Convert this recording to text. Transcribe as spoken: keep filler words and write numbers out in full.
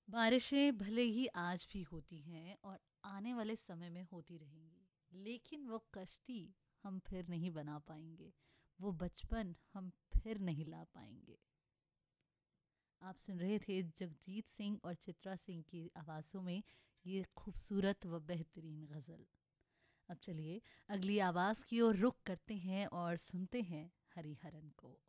बारिशें भले ही आज भी होती हैं और आने वाले समय में होती रहेंगी, लेकिन वो कश्ती हम फिर नहीं बना पाएंगे, वो बचपन हम फिर नहीं ला पाएंगे। आप सुन रहे थे जगजीत सिंह और चित्रा सिंह की आवाज़ों में ये खूबसूरत व बेहतरीन गज़ल। अब चलिए अगली आवाज़ की ओर रुख करते हैं और सुनते हैं हरिहरन को।